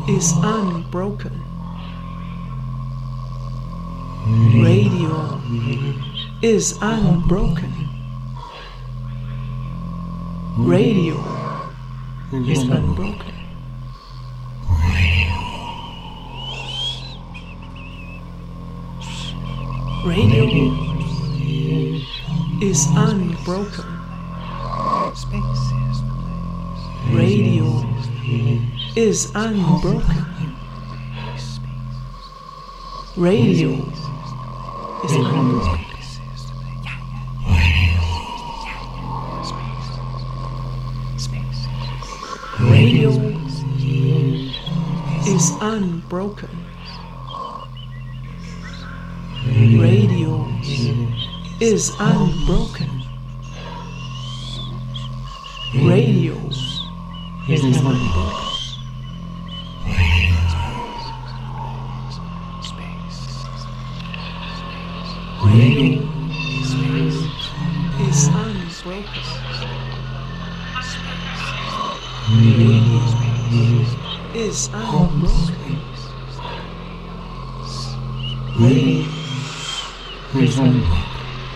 is unbroken. Radio is unbroken. Radio is unbroken. Radio is unbroken. Radio is unbroken. Radio is unbroken. Radio is unbroken. Radio is unbroken. Radio is unbroken. Radio is unbroken. Radio is unbroken. Radio is unbroken.